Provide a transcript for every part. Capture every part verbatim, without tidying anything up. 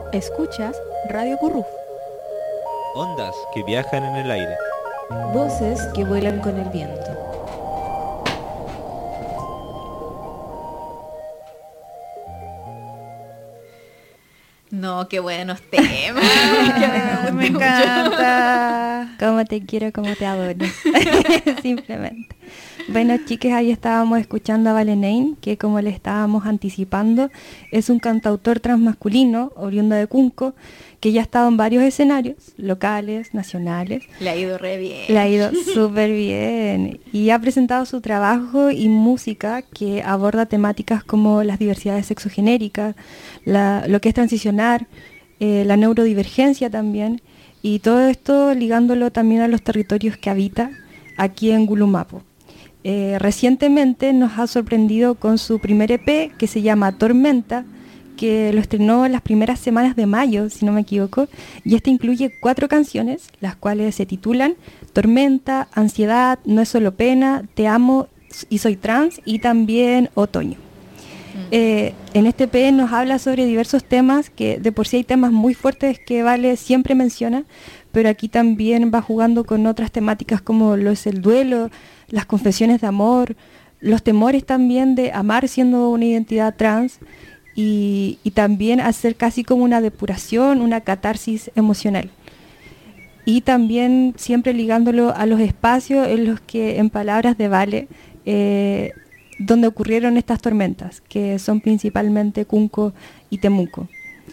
Escuchas Radio Curruf. Ondas que viajan en el aire. Voces que vuelan con el viento. No, qué buenos temas. Qué me encanta. Cómo te quiero, cómo te adoro. Simplemente. Bueno, chiques, ahí estábamos escuchando a Valenain, que como le estábamos anticipando, es un cantautor transmasculino, oriundo de Cunco, que ya ha estado en varios escenarios, locales, nacionales. Le ha ido re bien. Le ha ido súper bien. Y ha presentado su trabajo y música que aborda temáticas como las diversidades sexogenéricas, la, lo que es transicionar, eh, la neurodivergencia también, y todo esto ligándolo también a los territorios que habita aquí en Gulumapo. Eh, recientemente nos ha sorprendido con su primer E P que se llama Tormenta, que lo estrenó en las primeras semanas de mayo, si no me equivoco, y este incluye cuatro canciones, las cuales se titulan Tormenta, Ansiedad, No es solo pena, Te amo y soy trans, y también Otoño. Mm. Eh, en este E P nos habla sobre diversos temas, que de por sí hay temas muy fuertes que Vale siempre menciona, pero aquí también va jugando con otras temáticas como lo es el duelo, las confesiones de amor, los temores también de amar siendo una identidad trans, y, y también hacer casi como una depuración, una catarsis emocional. Y también siempre ligándolo a los espacios en los que, en palabras de Vale, eh, donde ocurrieron estas tormentas, que son principalmente Cunco y Temuco.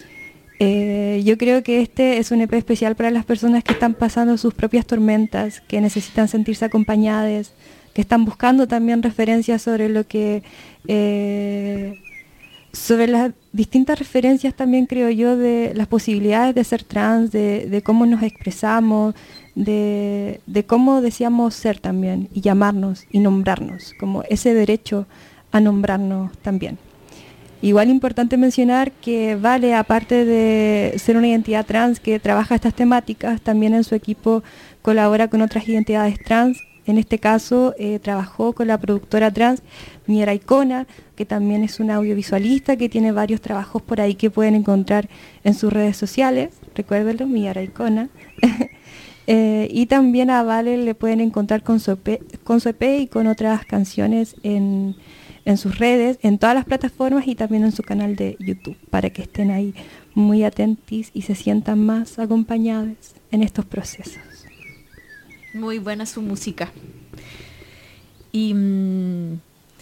Eh, yo creo que este es un E P especial para las personas que están pasando sus propias tormentas, que necesitan sentirse acompañadas, que están buscando también referencias sobre lo que... Eh, sobre las distintas referencias también, creo yo, de las posibilidades de ser trans, de, de cómo nos expresamos, de, de cómo deseamos ser también, y llamarnos y nombrarnos, como ese derecho a nombrarnos también. Igual importante mencionar que Vale, aparte de ser una identidad trans que trabaja estas temáticas, también en su equipo colabora con otras identidades trans. En este caso eh, trabajó con la productora trans Miera Icona, que también es una audiovisualista que tiene varios trabajos por ahí que pueden encontrar en sus redes sociales. Recuérdenlo, Miera Icona. eh, y también a Vale le pueden encontrar con su E P, con su E P y con otras canciones en, en sus redes, en todas las plataformas y también en su canal de YouTube, para que estén ahí muy atentos y se sientan más acompañados en estos procesos. Muy buena su música. Y mmm,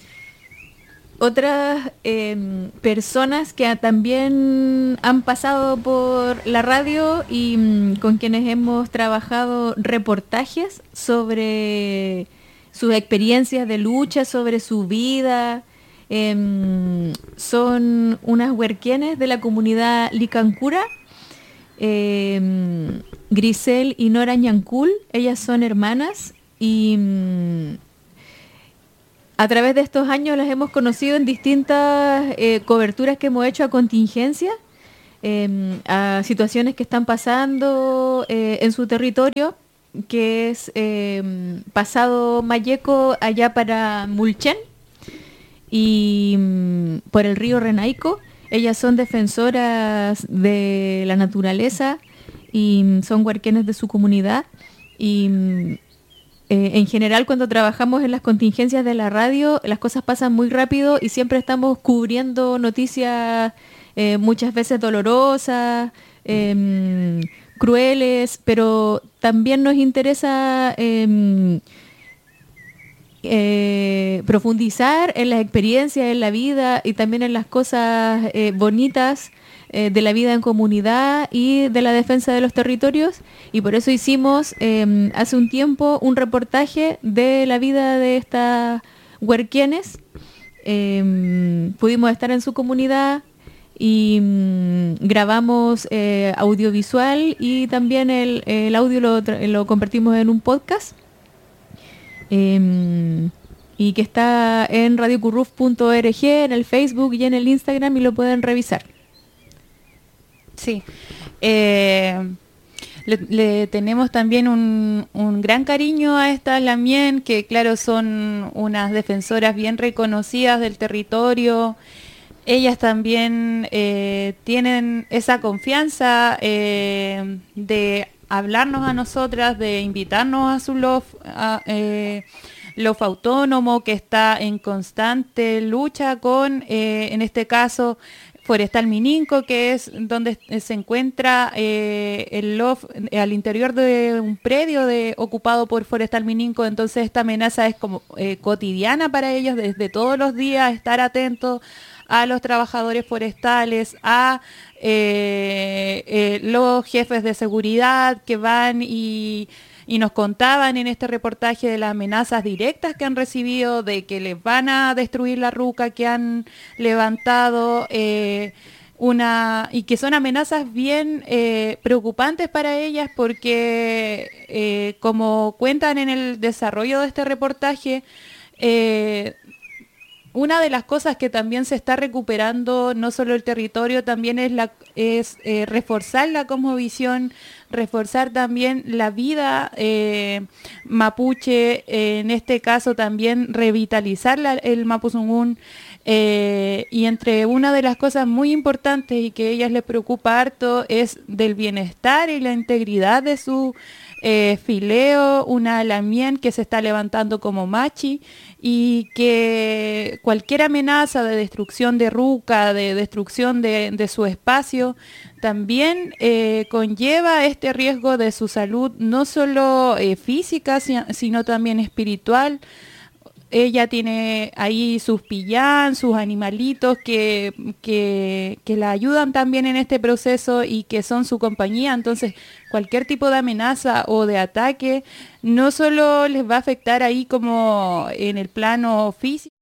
otras eh, personas que también han pasado por la radio y mmm, con quienes hemos trabajado reportajes sobre sus experiencias de lucha, sobre su vida, eh, son unas huerquienes de la comunidad Licancura. Eh, Grisel y Nora Ñancul, ellas son hermanas y mmm, a través de estos años las hemos conocido en distintas eh, coberturas que hemos hecho a contingencia, eh, a situaciones que están pasando eh, en su territorio, que es eh, pasado Mayeco allá para Mulchen y mmm, por el río Renaico. Ellas son defensoras de la naturaleza y son huarquenes de su comunidad. Y eh, en general, cuando trabajamos en las contingencias de la radio, las cosas pasan muy rápido y siempre estamos cubriendo noticias eh, muchas veces dolorosas, eh, crueles, pero también nos interesa... Eh, Eh, profundizar en las experiencias, en la vida y también en las cosas eh, bonitas eh, de la vida en comunidad y de la defensa de los territorios, y por eso hicimos eh, hace un tiempo un reportaje de la vida de estas huerquienes. Eh, pudimos estar en su comunidad y mm, grabamos eh, audiovisual y también el, el audio lo, lo convertimos en un podcast. Eh, y que está en radio curruf punto org, en el Facebook y en el Instagram, y lo pueden revisar. Sí, eh, le, le tenemos también un, un gran cariño a estas Lamien, que claro, son unas defensoras bien reconocidas del territorio, ellas también eh, tienen esa confianza eh, de hablarnos a nosotras, de invitarnos a su loft, a, eh, loft autónomo que está en constante lucha con, eh, en este caso, Forestal Mininco, que es donde se encuentra eh, el loft eh, al interior de un predio de, ocupado por Forestal Mininco. Entonces esta amenaza es como eh, cotidiana para ellos, desde todos los días estar atentos a los trabajadores forestales, a eh, eh, los jefes de seguridad que van y, y nos contaban en este reportaje de las amenazas directas que han recibido, de que les van a destruir la ruca que han levantado, eh, una y que son amenazas bien eh, preocupantes para ellas porque, eh, como cuentan en el desarrollo de este reportaje, eh, una de las cosas que también se está recuperando, no solo el territorio, también es, la, es eh, reforzar la cosmovisión, reforzar también la vida eh, mapuche, eh, en este caso también revitalizar la, el Mapuzungún. Eh, y entre una de las cosas muy importantes y que a ellas les preocupa harto es del bienestar y la integridad de su eh, fileo, una lamien que se está levantando como machi, y que cualquier amenaza de destrucción de ruca, de destrucción de, de su espacio, también eh, conlleva este riesgo de su salud, no solo eh, física, sino también espiritual. Ella tiene ahí sus pillán, sus animalitos que, que, que la ayudan también en este proceso y que son su compañía. Entonces, cualquier tipo de amenaza o de ataque no solo les va a afectar ahí como en el plano físico,